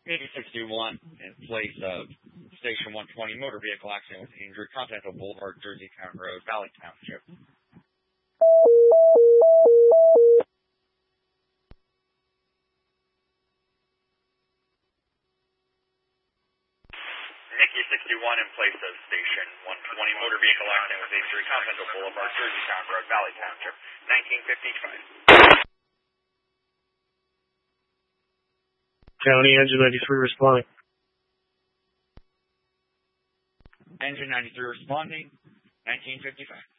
61 in place of Station 120 motor vehicle accident with injury, Continental Boulevard, Jersey Town Road, Valley Township. Nikki 61 in place of Station 120 motor vehicle accident with injury, Continental Boulevard, Jersey Town Road, Valley Township, 1955. County Engine 93 responding. Engine 93 responding, 1955.